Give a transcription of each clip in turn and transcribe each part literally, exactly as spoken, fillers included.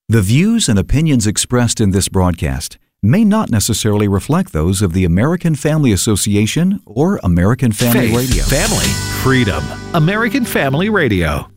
The views and opinions expressed in this broadcast may not necessarily reflect those of the American Family Association or American Family Faith, Radio. Family, freedom. American Family Radio.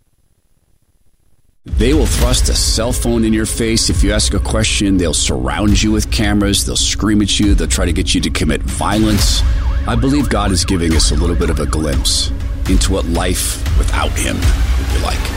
They will thrust a cell phone in your face if you ask a question. They'll surround you with cameras. They'll scream at you. They'll try to get you to commit violence. I believe God is giving us a little bit of a glimpse into what life without Him would be like.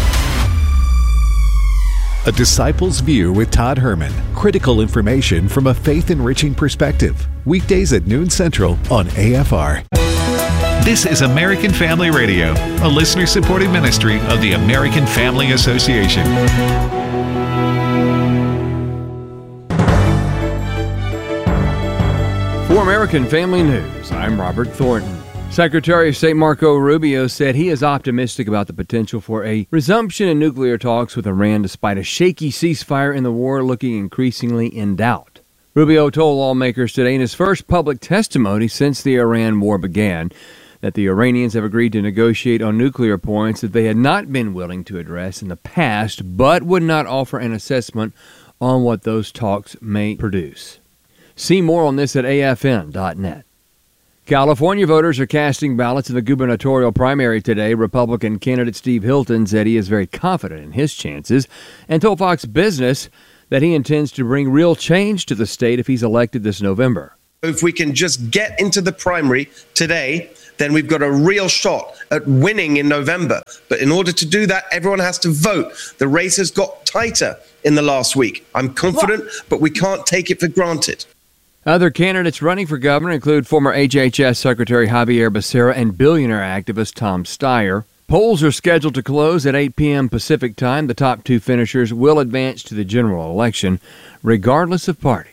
A Disciple's View with Todd Herman. Critical information from a faith-enriching perspective. Weekdays at noon Central on A F R. This is American Family Radio, a listener-supported ministry of the American Family Association. For American Family News, I'm Robert Thornton. Secretary of State Marco Rubio said he is optimistic about the potential for a resumption in nuclear talks with Iran despite a shaky ceasefire in the war looking increasingly in doubt. Rubio told lawmakers today in his first public testimony since the Iran war began that the Iranians have agreed to negotiate on nuclear points that they had not been willing to address in the past, but would not offer an assessment on what those talks may produce. See more on this at A F N dot net. California voters are casting ballots in the gubernatorial primary today. Republican candidate Steve Hilton said he is very confident in his chances and told Fox Business that he intends to bring real change to the state if he's elected this November. If we can just get into the primary today, then we've got a real shot at winning in November. But in order to do that, everyone has to vote. The race has got tighter in the last week. I'm confident, but we can't take it for granted. Other candidates running for governor include former H H S Secretary Javier Becerra and billionaire activist Tom Steyer. Polls are scheduled to close at eight p.m. Pacific time. The top two finishers will advance to the general election, regardless of party.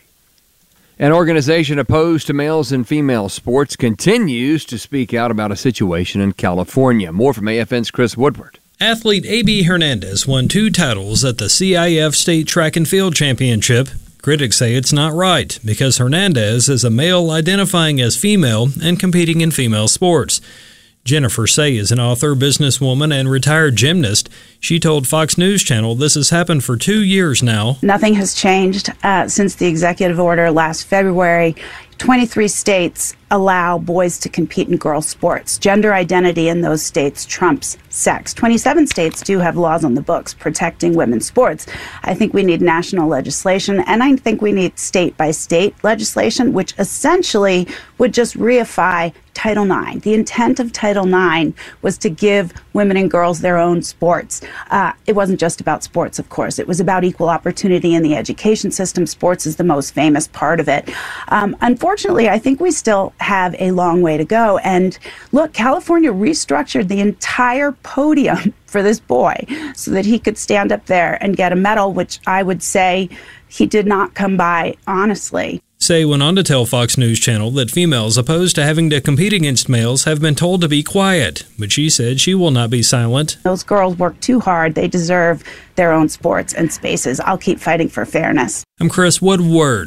An organization opposed to males and female sports continues to speak out about a situation in California. More from A F N's Chris Woodward. Athlete A B Hernandez won two titles at the C I F State Track and Field Championship. Critics say it's not right because Hernandez is a male identifying as female and competing in female sports. Jennifer Say is an author, businesswoman, and retired gymnast. She told Fox News Channel this has happened for two years now. Nothing has changed uh, since the executive order last February. twenty-three states allow boys to compete in girls' sports. Gender identity in those states trumps sex. twenty-seven states do have laws on the books protecting women's sports. I think we need national legislation, and I think we need state-by-state legislation, which essentially would just reify Title nine. The intent of Title nine was to give women and girls their own sports. Uh, it wasn't just about sports, of course. It was about equal opportunity in the education system. Sports is the most famous part of it. Um, unfortunately, I think we still have a long way to go. And look, California restructured the entire podium for this boy so that he could stand up there and get a medal, which I would say he did not come by honestly. Say went on to tell Fox News Channel that females opposed to having to compete against males have been told to be quiet, but she said she will not be silent. Those girls work too hard. They deserve their own sports and spaces. I'll keep fighting for fairness. I'm Chris Woodward.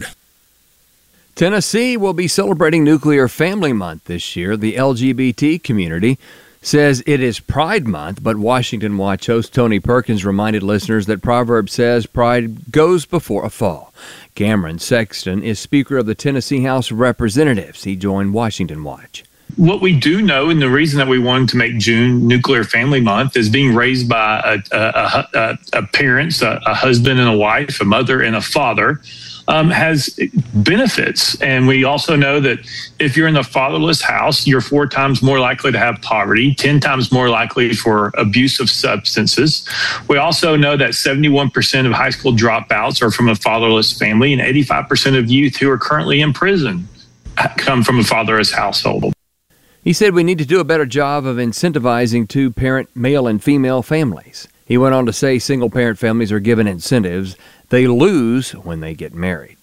Tennessee will be celebrating Nuclear Family Month this year. The L G B T community says it is Pride Month, but Washington Watch host Tony Perkins reminded listeners that Proverbs says pride goes before a fall. Cameron Sexton is Speaker of the Tennessee House of Representatives. He joined Washington Watch. What we do know, and the reason that we wanted to make June Nuclear Family Month, is being raised by a, a, a, a parents, a, a husband and a wife, a mother and a father, um, has benefits. And we also know that if you're in a fatherless house, you're four times more likely to have poverty, ten times more likely for abuse of substances. We also know that seventy-one percent of high school dropouts are from a fatherless family, and eighty-five percent of youth who are currently in prison come from a fatherless household. He said we need to do a better job of incentivizing two-parent male and female families. He went on to say single-parent families are given incentives they lose when they get married.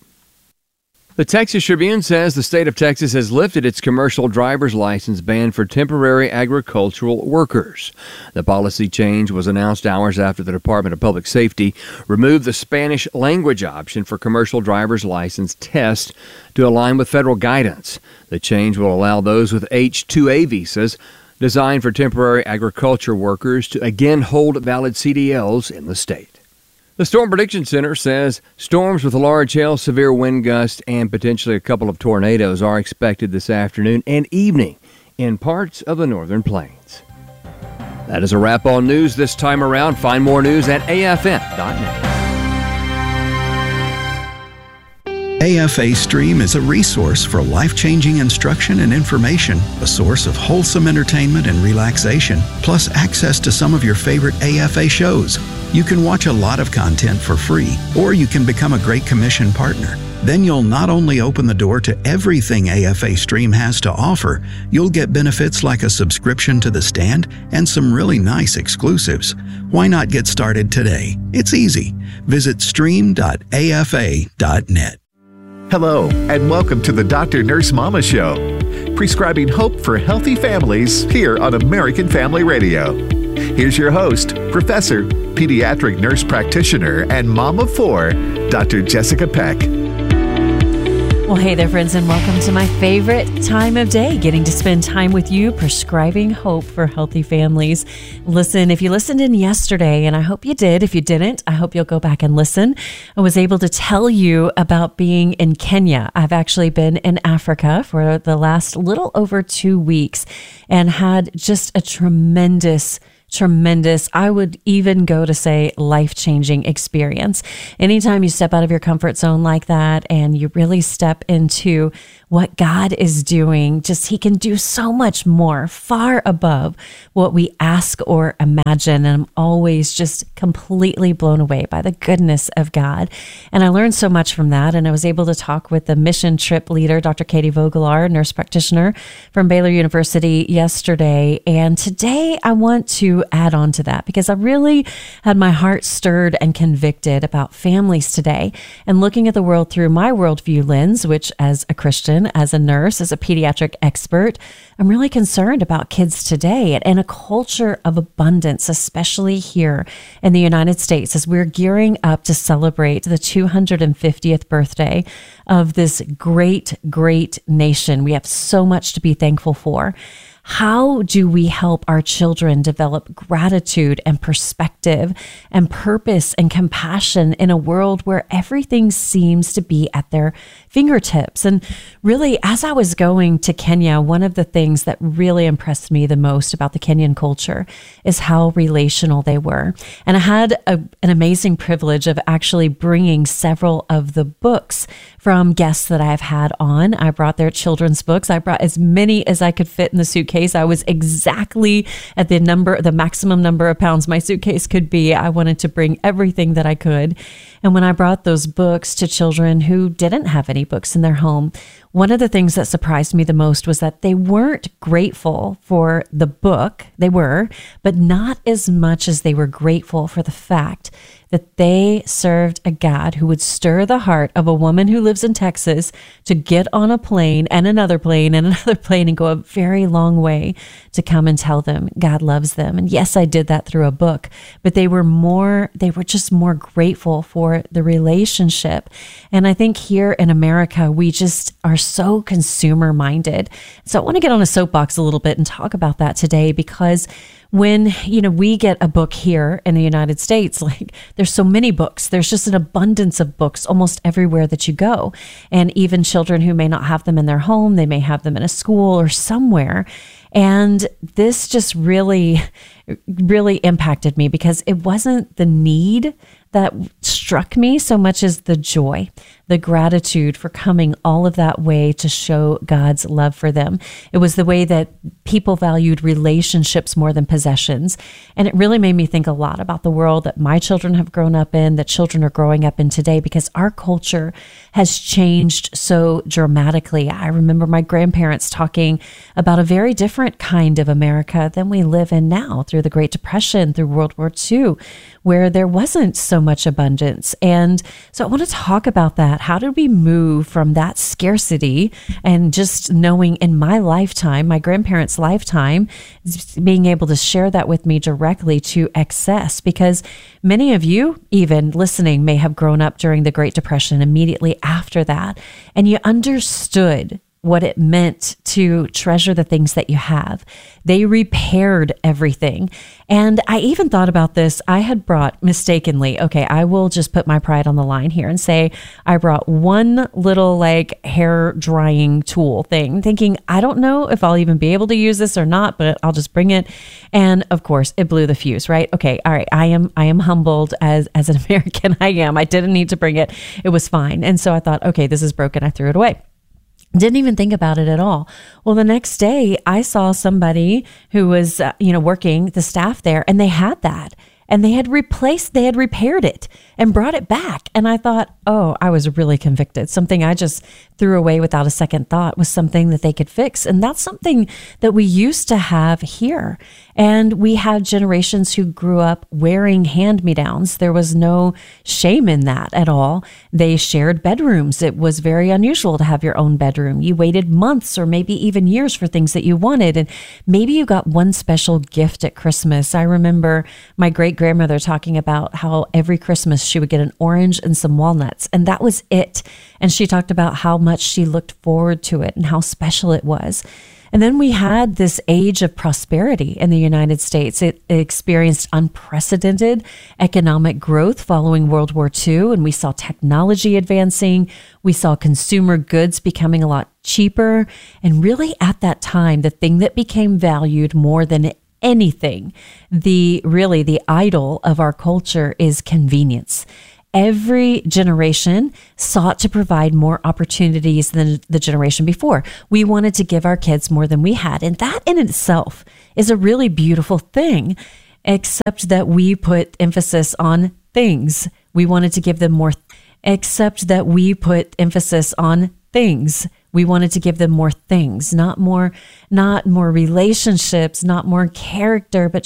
The Texas Tribune says the state of Texas has lifted its commercial driver's license ban for temporary agricultural workers. The policy change was announced hours after the Department of Public Safety removed the Spanish language option for commercial driver's license tests to align with federal guidance. The change will allow those with H two A visas designed for temporary agriculture workers to again hold valid C D Ls in the state. The Storm Prediction Center says storms with large hail, severe wind gusts, and potentially a couple of tornadoes are expected this afternoon and evening in parts of the northern plains. That is a wrap on news this time around. Find more news at A F N dot net. A F A Stream is a resource for life-changing instruction and information, a source of wholesome entertainment and relaxation, plus access to some of your favorite A F A shows. You can watch a lot of content for free, or you can become a Great Commission partner. Then you'll not only open the door to everything A F A Stream has to offer, you'll get benefits like a subscription to The Stand and some really nice exclusives. Why not get started today? It's easy. Visit stream dot A F A dot net. Hello, and welcome to the Doctor Nurse Mama Show, prescribing hope for healthy families here on American Family Radio. Here's your host, Professor, Pediatric Nurse Practitioner, and Mom of Four, Doctor Jessica Peck. Well, hey there, friends, and welcome to my favorite time of day, getting to spend time with you, prescribing hope for healthy families. Listen, if you listened in yesterday, and I hope you did, if you didn't, I hope you'll go back and listen. I was able to tell you about being in Kenya. I've actually been in Africa for the last little over two weeks and had just a tremendous Tremendous, I would even go to say life-changing experience. Anytime you step out of your comfort zone like that and you really step into what God is doing, just He can do so much more, far above what we ask or imagine. And I'm always just completely blown away by the goodness of God. And I learned so much from that. And I was able to talk with the mission trip leader, Doctor Katie Vogelaar, nurse practitioner from Baylor University yesterday. And today I want to add on to that because I really had my heart stirred and convicted about families today and looking at the world through my worldview lens, which as a Christian, as a nurse, as a pediatric expert, I'm really concerned about kids today and a culture of abundance, especially here in the United States, as we're gearing up to celebrate the two hundred fiftieth birthday of this great, great nation. We have so much to be thankful for. How do we help our children develop gratitude and perspective and purpose and compassion in a world where everything seems to be at their fingertips? And really, as I was going to Kenya, one of the things that really impressed me the most about the Kenyan culture is how relational they were. And I had a, an amazing privilege of actually bringing several of the books from guests that I've had on. I brought their children's books. I brought as many as I could fit in the suitcase. I was exactly at the number, the maximum number of pounds my suitcase could be. I wanted to bring everything that I could. And when I brought those books to children who didn't have any books in their home, one of the things that surprised me the most was that they weren't grateful for the book. They were, but not as much as they were grateful for the fact that they served a God who would stir the heart of a woman who lives in Texas to get on a plane and another plane and another plane and go a very long way to come and tell them God loves them. And yes, I did that through a book, but they were more, they were just more grateful for the relationship. And I think here in America, we just are so consumer minded. So I want to get on a soapbox a little bit and talk about that today, because when, you know, we get a book here in the United States, like there's so many books, there's just an abundance of books almost everywhere that you go. And even children who may not have them in their home, they may have them in a school or somewhere. And this just really, really impacted me because it wasn't the need that struck me so much as the joy, the gratitude for coming all of that way to show God's love for them. It was the way that people valued relationships more than possessions. And it really made me think a lot about the world that my children have grown up in, that children are growing up in today, because our culture has changed so dramatically. I remember my grandparents talking about a very different kind of America than we live in now, through the Great Depression, through World War Two, where there wasn't so much abundance. And so I want to talk about that. How did we move from that scarcity and just knowing in my lifetime, my grandparents' lifetime, being able to share that with me directly, to excess? Because many of you, even listening, may have grown up during the Great Depression, immediately after that, and you understood what it meant to treasure the things that you have. They repaired everything. And I even thought about this. I had brought mistakenly, okay, I will just put my pride on the line here and say I brought one little like hair drying tool thing, thinking, I don't know if I'll even be able to use this or not, but I'll just bring it. And of course, it blew the fuse, right? Okay, all right, I am I am humbled as, as an American. I am. I didn't need to bring it. It was fine. And so I thought, okay, this is broken. I threw it away. Didn't even think about it at all. Well, the next day I saw somebody who was, uh, you know, working the staff there, and they had that, and they had replaced, they had repaired it and brought it back. And I thought, oh, I was really convicted. Something I just threw away without a second thought was something that they could fix. And that's something that we used to have here. And we had generations who grew up wearing hand-me-downs. There was no shame in that at all. They shared bedrooms. It was very unusual to have your own bedroom. You waited months or maybe even years for things that you wanted. And maybe you got one special gift at Christmas. I remember my great-grandmother talking about how every Christmas she would get an orange and some walnuts, and that was it. And she talked about how much she looked forward to it and how special it was. And then we had this age of prosperity in the United States. It experienced unprecedented economic growth following World War Two, and we saw technology advancing. We saw consumer goods becoming a lot cheaper. And really at that time, the thing that became valued more than anything, the really the idol of our culture is convenience. Every generation sought to provide more opportunities than the generation before. We wanted to give our kids more than we had. And that in itself is a really beautiful thing, except that we put emphasis on things. We wanted to give them more, except that we put emphasis on things. We wanted to give them more things, not more, not more relationships, not more character, but